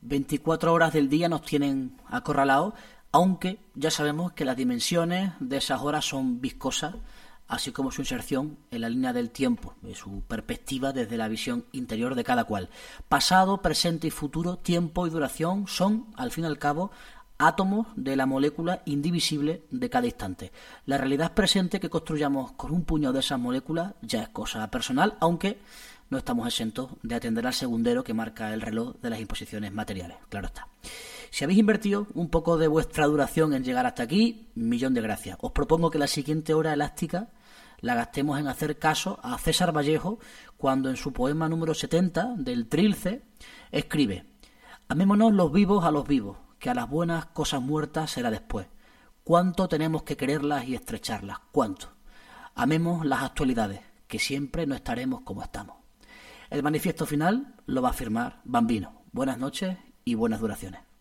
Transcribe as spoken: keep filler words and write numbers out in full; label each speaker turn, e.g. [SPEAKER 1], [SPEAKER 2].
[SPEAKER 1] veinticuatro horas del día nos tienen acorralados, aunque ya sabemos que las dimensiones de esas horas son viscosas, así como su inserción en la línea del tiempo, de su perspectiva desde la visión interior de cada cual. Pasado, presente y futuro, tiempo y duración son, al fin y al cabo, átomos de la molécula indivisible de cada instante. La realidad presente que construyamos con un puñado de esas moléculas ya es cosa personal, aunque no estamos exentos de atender al segundero que marca el reloj de las imposiciones materiales, claro está. Si habéis invertido un poco de vuestra duración en llegar hasta aquí, millón de gracias. Os propongo que la siguiente hora elástica la gastemos en hacer caso a César Vallejo cuando en su poema número setenta del Trilce escribe: amémonos los vivos a los vivos, que a las buenas cosas muertas será después. ¿Cuánto tenemos que quererlas y estrecharlas? ¿Cuánto? Amemos las actualidades, que siempre no estaremos como estamos. El manifiesto final lo va a firmar Bambino. Buenas noches y buenas duraciones.